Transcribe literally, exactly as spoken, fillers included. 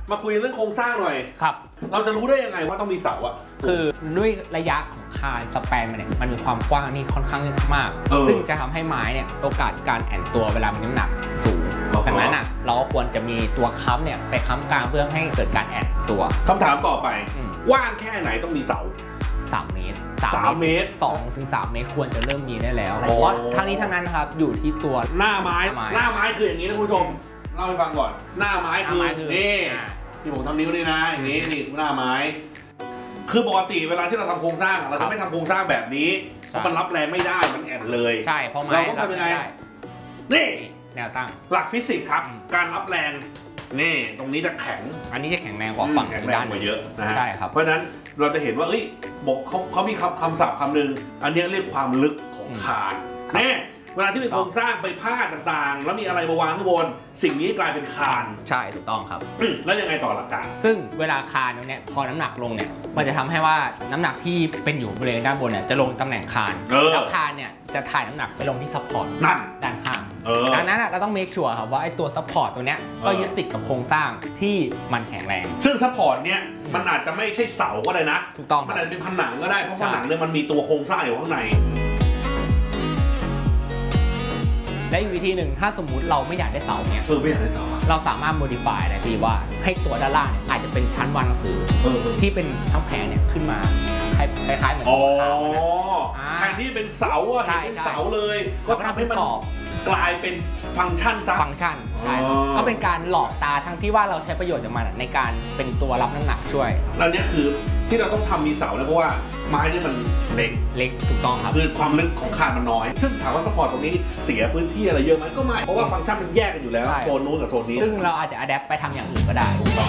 มาคุยเรื่องโครงสร้างหน่อยครับเราจะรู้ได้ยังไงว่าต้องมีเสาอะคือด้วยระยะของคานสแปนมันเนี่ยมันมีความกว้างที่ค่อนข้างมากซึ่งจะทำให้ไม้เนี่ยโอกาสการแอนตัวเวลามีน้ำหนักสูงดังนั้นอ่ะเราควรจะมีตัวค้ำเนี่ยไปค้ำกลางเพื่อให้เกิดการแอนตัวคำถามต่อไปกว้างแค่ไหนต้องมีเสาสามเมตรสามเมตรสองถึงสามเมตรควรจะเริ่มมีได้แล้วเพราะทั้งนี้ทั้งนั้นนะครับอยู่ที่ตัวหน้าไม้หน้าไม้คืออย่างนี้นะคุณผู้ชมเล่าให้ฟังก่อนหน้าไม้คือนี่ที่ผมทำนิ้วนี่นะอย่างนี้นี่หน้าไม้คือปกติเวลาที่เราทำโครงสร้างเราจะไม่ทำโครงสร้างแบบนี้เพราะมันรับแรงไม่ได้มันแอนเลยใช่เพราะไม้เราต้องทำยังไงนี่แนวตั้งหลักฟิสิกส์ครับการรับแรงนี่ตรงนี้จะแข็งอันนี้จะแข็งแรงกว่าฝั่งด้านกว่าเยอะนะใช่ครับเพราะฉะนั้นเราจะเห็นว่าเอ้ยบอกเขาเขามีคำคำศัพท์คำหนึ่งอันนี้เรียกความลึกของคานแน่เวลาที่เป็นโครงสร้างไปพาดต่างๆแล้วมีอะไรมาวางข้างบนสิ่งนี้กลายเป็นคานใช่ถูกต้องครับแล้วยังไงต่อหลักการซึ่งเวลาคานเนี่ยพอน้ำหนักลงเนี่ยมันจะทำให้ว่าน้ำหนักที่เป็นอยู่บริเวณด้านบนเนี่ยจะลงตำแหน่งคานแล้วคานเนี่ยจะถ่ายน้ำหนักไปลงที่ซัพพอร์ตนั่นด้านข้างดังนั้นเราต้องเมคชัวร์ครับว่าไอ้ตัวซัพพอร์ตตัวเนี้ยก็ยึดติดกับโครงสร้างที่มันแข็งแรงซึ่งซัพพอร์ตเนี่ยมันอาจจะไม่ใช่เสาก็ได้นะถูกต้องมันอาจจะเป็นผนังก็ได้เพราะผนังเนี่ยมันมีตัวโครงสร้างอยู่ข้างในและอีกวิธีหนึ่งถ้าสมมุติเราไม่อยากได้เสาเนี่ยเออไม่อยากได้เสาเราสามารถ modify ได้พี่ว่าให้ตัวด้านล่างเนี่ยอาจจะเป็นชั้นวางหนังสือที่เป็นทั้งแผงเนี่ยขึ้นมาคล้ายๆเหมือนตัวขาวนะแทนที่เป็นเสาอะเป็นเสาเลยก็ทำให้มันกลายเป็นฟังก์ชันซะฟังก์ชันใช่ก็เป็นการหลอกตาทั้งที่ว่าเราใช้ประโยชน์จากมันในการเป็นตัวรับน้ำหนักช่วยแล้วนี่คือที่เราต้องทำมีเสานะเพราะว่าไม้นี่มันเล็กเล็กถูกต้องครับคือความลึกของคานมันน้อยซึ่งถามว่าสปอร์ตตรงนี้เสียพื้นที่อะไรเยอะไหมก็ไม่เพราะว่าฟังก์ชันมันแยกกันอยู่แล้วโซนนู้นกับโซนนี้ซึ่งเราอาจจะอัดแอปไปทำอย่างอื่นก็ได้ถูกต้อง